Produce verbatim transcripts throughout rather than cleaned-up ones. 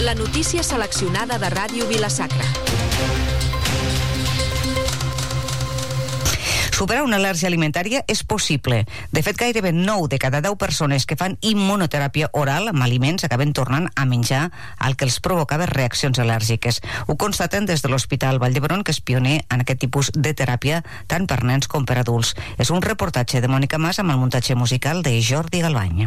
La notícia seleccionada de Ràdio Vila-sacra. Superar una al·lèrgia alimentària és possible. De fet, gairebé nou de cada deu persones que fan immunoteràpia oral amb aliments acaben tornant a menjar el que els provocava reaccions al·lèrgiques. Ho constaten des de l'Hospital Vall d'Hebron, que és pioner en aquest tipus de teràpia tant per nens com per adults. És un reportatge de Mònica Mas amb el muntatge musical de Jordi Galbany.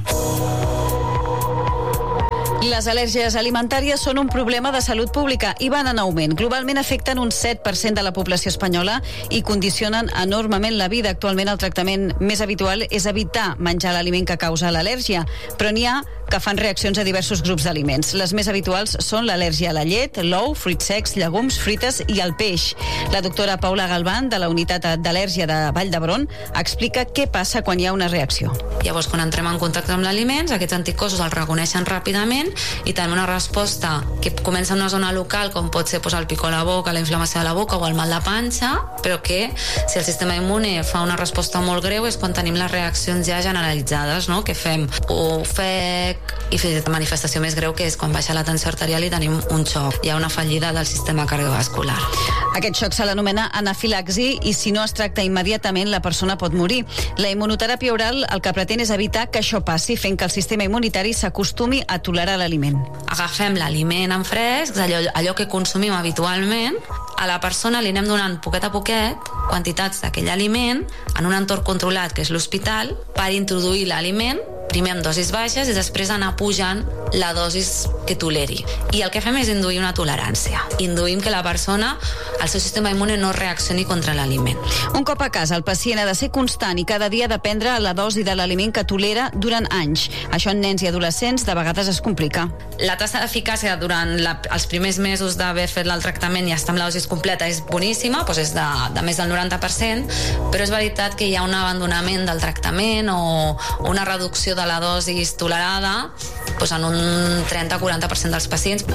Les al·lèrgies alimentàries són un problema de salut pública i van en augment. Globalment afecten un set per cent de la població espanyola i condicionen enormement la vida. Actualment el tractament més habitual és evitar menjar l'aliment que causa l'al·lèrgia, però n'hi ha que fan reaccions a diversos grups d'aliments. Les més habituals són l'al·lèrgia a la llet, l'ou, fruits secs, llegums, frites i el peix. La doctora Paula Galván, de la unitat d'al·lèrgia de Vall d'Hebron, explica què passa quan hi ha una reacció. Llavors, quan entrem en contacte amb l'aliments, aquests anticossos els reconeixen ràpidament i tenim una resposta que comença en una zona local, com pot ser pues, el picor a la boca, la inflamació de la boca o el mal de panxa, però que si el sistema immune fa una resposta molt greu és quan tenim les reaccions ja generalitzades, no? Que fem ofec i fins i tot manifestació més greu, que és quan baixa la tensió arterial i tenim un xoc. Hi ha una fallida del sistema cardiovascular. Aquest xoc se l'anomena anafilaxi i si no es tracta immediatament la persona pot morir. La immunoteràpia oral el que pretén és evitar que això passi, fent que el sistema immunitari s'acostumi a tolerar l'aliment. Agafem l'aliment en fresc, allò, allò que consumim habitualment, a la persona li anem donant poquet a poquet quantitats d'aquell aliment en un entorn controlat, que és l'hospital, per introduir l'aliment primer amb dosis baixes i després anar pujant la dosis que toleri. I el que fem és induir una tolerància. Induïm que la persona, el seu sistema immune no reaccioni contra l'aliment. Un cop a casa, el pacient ha de ser constant i cada dia dependre la dosi de l'aliment que tolera durant anys. Això en nens i adolescents de vegades es complica. La tassa d'eficàcia durant la, els primers mesos d'haver fet el tractament i estar amb la dosi completa és boníssima, doncs és de, de més del noranta per cent, però és veritat que hi ha un abandonament del tractament o una reducció de la dosi tolerada doncs en un trenta a quaranta per cent dels pacients.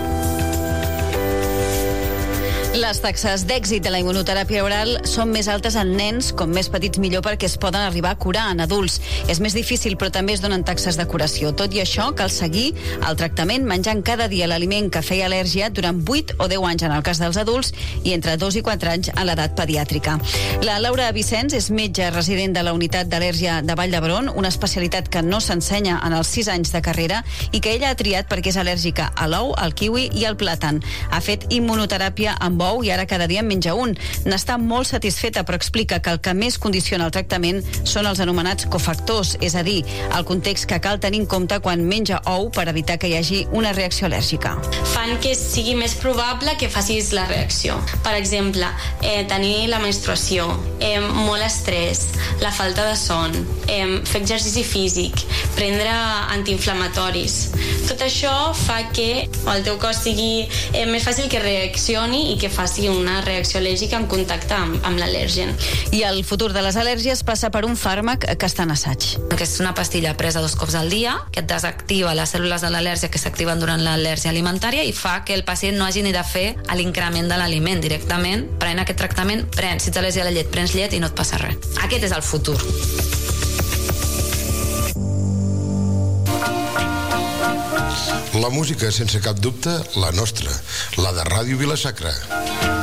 Les taxes d'èxit de la immunoteràpia oral són més altes en nens, com més petits millor perquè es poden arribar a curar en adults. És més difícil, però també es donen taxes de curació. Tot i això, cal seguir el tractament menjant cada dia l'aliment que feia al·lèrgia durant vuit o deu anys en el cas dels adults i entre dos i quatre anys en l'edat pediàtrica. La Laura Vicenç és metge resident de la unitat d'al·lèrgia de Vall d'Hebron, una especialitat que no s'ensenya en els sis anys de carrera i que ella ha triat perquè és al·lèrgica a l'ou, al kiwi i al plàtan. Ha fet immunoteràpia amb ou i ara cada dia en menja un. N'està molt satisfeta, però explica que el que més condiciona el tractament són els anomenats cofactors, és a dir, el context que cal tenir en compte quan menja ou per evitar que hi hagi una reacció al·lèrgica. Fan que sigui més probable que facis la reacció. Per exemple, eh, tenir la menstruació, eh, molt estrès, la falta de son, eh, fer exercici físic, prendre antiinflamatoris. Tot això fa que el teu cos sigui eh, més fàcil que reaccioni i que faci una reacció al·lèrgica en contacte amb, amb l'al·lèrgen. I el futur de les al·lèrgies passa per un fàrmac que està en assaig. Que és una pastilla presa dos cops al dia, que et desactiva les cèl·lules de l'al·lèrgia que s'activen durant l'al·lèrgia alimentària i fa que el pacient no hagi ni de fer l'increment de l'aliment directament. Prenent aquest tractament, prens, si ets al·lèrgia a la llet, prens llet i no et passa res. Aquest és el futur. La música, sense cap dubte, la nostra, la de Ràdio Vila-sacra.